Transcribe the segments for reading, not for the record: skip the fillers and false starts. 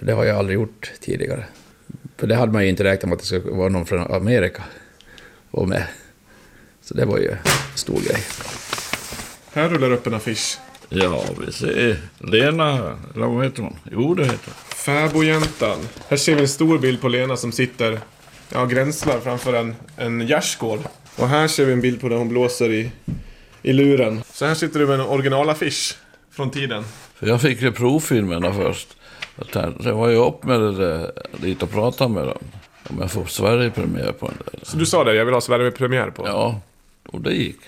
För det har jag aldrig gjort tidigare. För det hade man ju inte räknat med att det skulle vara någon från Amerika och med. Så det var ju en stor grej. Här rullar upp en affisch. Ja, vi ser Lena, eller vad heter hon? Jo, det heter Fäbodjäntan. Här ser vi en stor bild på Lena som sitter gränslar framför en gärdsgård. Och här ser vi en bild på där hon blåser i luren. Så här sitter du med en originalaffisch från tiden. För jag fick ju provfilmerna först. Det var ju upp med det där, lite och prata med dem. Om jag får Sverige-premiär på den där. Så du sa det, jag vill ha Sverige-premiär på. Ja, och det gick.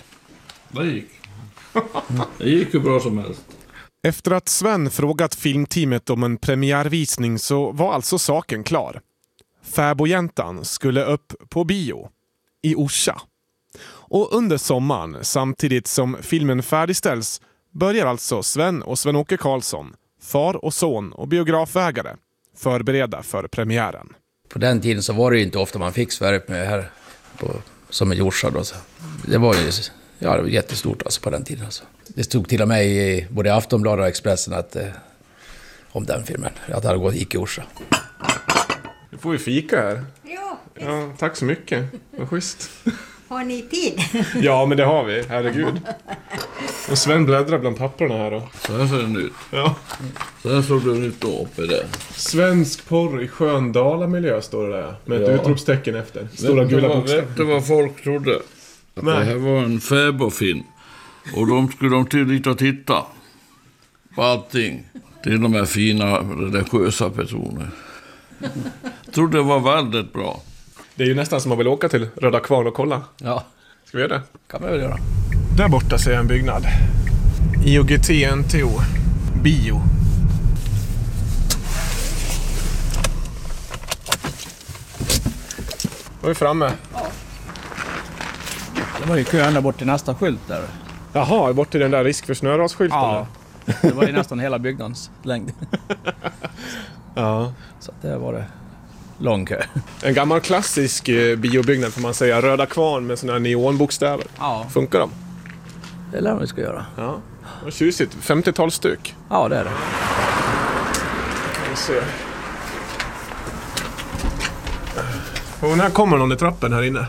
Det gick ju bra som helst. Efter att Sven frågat filmteamet om en premiärvisning så var alltså saken klar. Fäbodjäntan skulle upp på bio i Orsa. Och under sommaren, samtidigt som filmen färdigställs, börjar alltså Sven och Sven-Åke Karlsson, far och son och biografägare, förbereda för premiären. På den tiden så var det ju inte ofta man fick Sverige med här som i Orsa då. Så det var ju det var jättestort alltså på den tiden. Alltså. Det stod till och med i både Aftonbladet och Expressen om den filmen. Att det hade gick i Orsa. Du får ju fika här. Ja, tack så mycket. Vad schysst. har ni tid? Ja, men det har vi. Herregud. Och Sven bläddrar bland papperna här då. Så här ser den ut. Ja. Så här såg den ut då uppe där. Svensk porr i Sköndala-miljö står det där. Med ett utropstecken efter. Stora gula bokstäver. Vet du vad folk trodde? Att det här var en fäbodfilm. Och de skulle till dit och titta på allting. Till de här fina religiösa personer. Jag trodde det var väldigt bra. Det är ju nästan som man vill åka till Röda Kvarn och kolla. Ja, Ska vi göra det? kan man väl göra. Där borta ser jag en byggnad. IOGT NTO. Bio. Då är vi framme. Det var ju kön där bort till nästa skylt där. Jaha, bort till den där risk för snörasskylten. Ja, det var ju nästan hela byggnadens längd. Ja. Så att det var det lång kö. En gammal klassisk biobyggnad får man säga. Röda Kvarn med såna här neonbokstäver. Ja, Funkar de? det lär vi ska göra. Ja. Vad tjusigt. 50-talsstuk. Ja, det är det. Vi ser. Och här kommer någon i trappen här inne.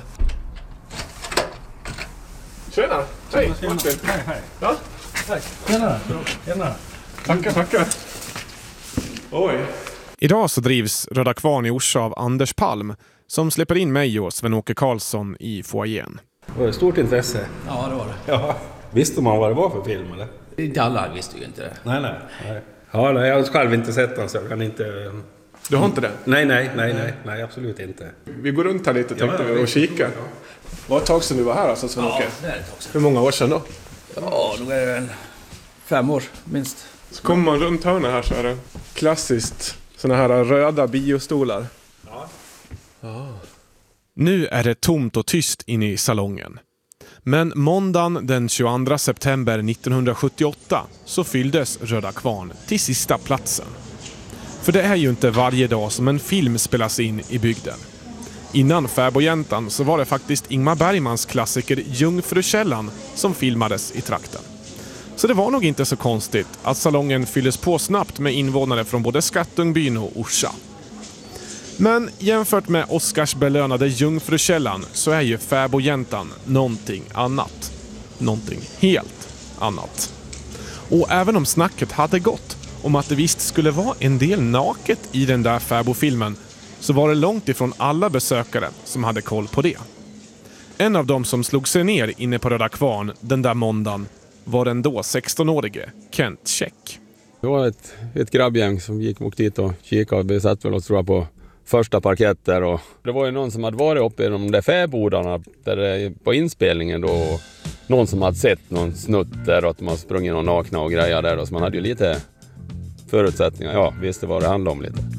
Tjena! Hej! Martin! Hej. Ja? Tack. Tjena. Tackar. Oj. Idag så drivs Röda Kvarn i Orsa av Anders Palm som släpper in mig och Sven-Åke Karlsson i foajén. Det var ett stort intresse. Ja, det var det. Ja. Visste man vad det var för film eller? Inte alla visste ju inte det. Nej. Ja, nej, jag har själv inte sett den så jag kan inte... Du har inte det? Nej, absolut inte. Vi går runt här lite tänkte vi och kika. Var ett tag sedan du var här alltså, Sven-Åke? Ja, det är ett tag sedan. Hur många år sedan då? Ja, då är det 5 år minst. Så kommer man runt hörnet här så är det klassiskt såna här röda biostolar. Ja. Nu är det tomt och tyst inne i salongen. Men måndagen den 22 september 1978 så fylldes Röda Kvarn till sista platsen. För det är ju inte varje dag som en film spelas in i bygden. Innan Fäbodjäntan så var det faktiskt Ingmar Bergmans klassiker Jungfrukällan som filmades i trakten. Så det var nog inte så konstigt att salongen fylldes på snabbt med invånare från både Skattungbyn och Orsa. Men jämfört med Oscars belönade Jungfrukällan så är ju Fäbodjäntan någonting annat. Någonting helt annat. Och även om snacket hade gått om att det visst skulle vara en del naket i den där Fäbodfilmen så var det långt ifrån alla besökare som hade koll på det. En av dem som slog sig ner inne på Röda Kvarn den där måndagen var den då 16-årige Kent Check. Det var ett grabbgäng som åkte dit och kikade och besatt väl oss tror jag på första parkett där. Och det var ju någon som hade varit uppe i de där fäbodarna där på inspelningen då. Och någon som hade sett någon snutt där och att man sprungit någon nakna och grejer där. Så man hade ju lite förutsättningar. Ja, visste vad det handlade om lite.